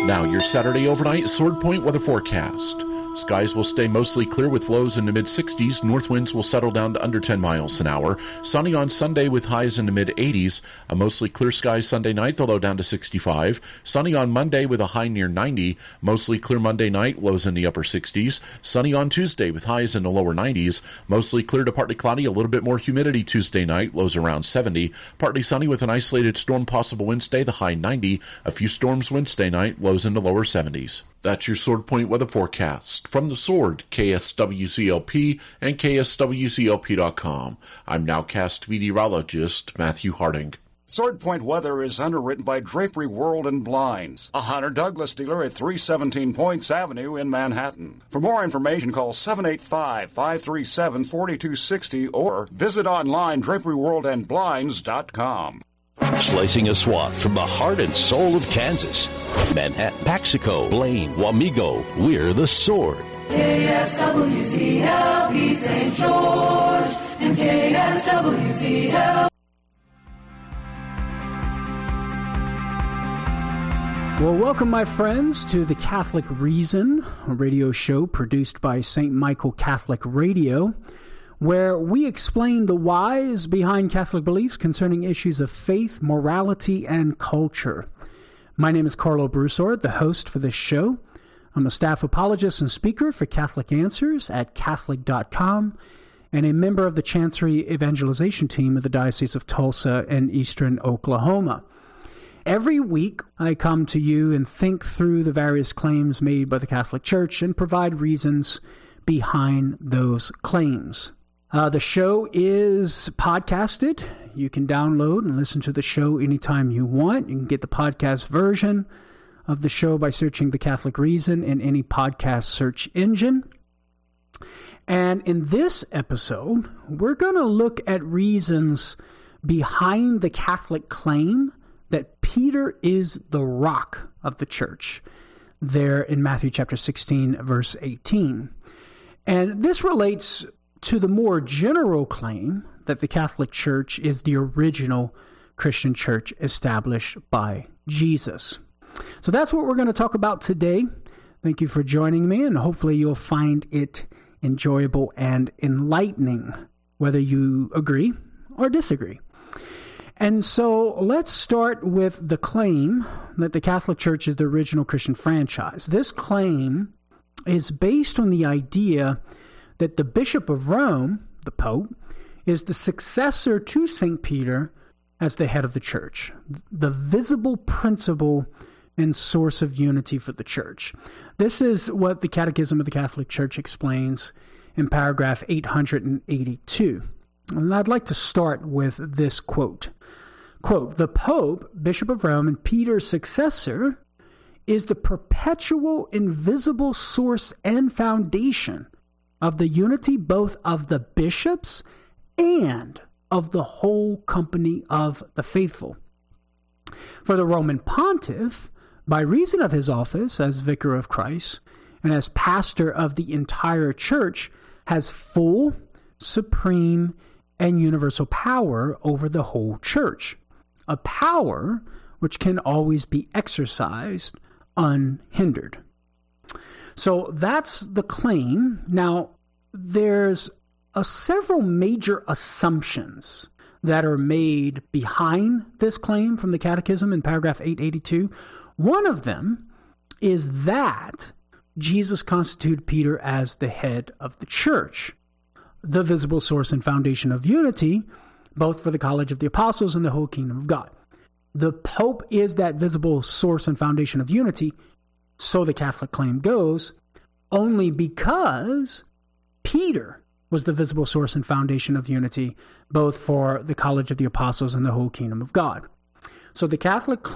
Now your Saturday overnight Sword Point weather forecast. Skies will stay mostly clear with lows in the mid-60s. North winds will settle down to under 10 miles an hour. Sunny on Sunday with highs in the mid-80s. A mostly clear sky Sunday night, the low down to 65. Sunny on Monday with a high near 90. Mostly clear Monday night, lows in the upper 60s. Sunny on Tuesday with highs in the lower 90s. Mostly clear to partly cloudy, a little bit more humidity Tuesday night, lows around 70. Partly sunny with an isolated storm possible Wednesday, the high 90. A few storms Wednesday night, lows in the lower 70s. That's your Sword Point weather forecast. From the Sword, KSWCLP and KSWCLP.com. I'm nowcast meteorologist Matthew Harding. Sword Point weather is underwritten by Drapery World and Blinds, a Hunter Douglas dealer at 317 Points Avenue in Manhattan. For more information, call 785-537-4260 or visit online draperyworldandblinds.com. Slicing a swath from the heart and soul of Kansas. Manhattan, Paxico, Blaine, Wamego, we're the Sword. KSWCLP St. George and KSWCLP. Well, welcome, my friends, to The Catholic Reason, a radio show produced by St. Michael Catholic Radio, where we explain the whys behind Catholic beliefs concerning issues of faith, morality, and culture. My name is Carlo Broussard, the host for this show. I'm a staff apologist and speaker for Catholic Answers at Catholic.com and a member of the Chancery Evangelization Team of the Diocese of Tulsa and Eastern Oklahoma. Every week, I come to you and think through the various claims made by the Catholic Church and provide reasons behind those claims. The show is podcasted. You can download and listen to the show anytime you want. You can get the podcast version of the show by searching The Catholic Reason in any podcast search engine. And in this episode, we're going to look at reasons behind the Catholic claim that Peter is the rock of the church, there in Matthew chapter 16, verse 18. And this relates to the more general claim that the Catholic Church is the original Christian church established by Jesus. So that's what we're going to talk about today. Thank you for joining me, and hopefully you'll find it enjoyable and enlightening, whether you agree or disagree. And so let's start with the claim that the Catholic Church is the original Christian franchise. This claim is based on the idea that the Bishop of Rome, the Pope, is the successor to St. Peter as the head of the church, the visible principle and source of unity for the church. This is what the Catechism of the Catholic Church explains in paragraph 882. And I'd like to start with this quote. Quote, "The Pope, Bishop of Rome, and Peter's successor is the perpetual invisible source and foundation of the unity both of the bishops and of the whole company of the faithful. For the Roman pontiff, by reason of his office as vicar of Christ and as pastor of the entire church, has full, supreme, and universal power over the whole church, a power which can always be exercised unhindered." So that's the claim. Now, there's several major assumptions that are made behind this claim from the Catechism in paragraph 882. One of them is that Jesus constituted Peter as the head of the church, the visible source and foundation of unity, both for the College of the Apostles and the whole kingdom of God. The Pope is that visible source and foundation of unity, so the Catholic claim goes, only because Peter was the visible source and foundation of unity, both for the College of the Apostles and the whole kingdom of God. So the Catholic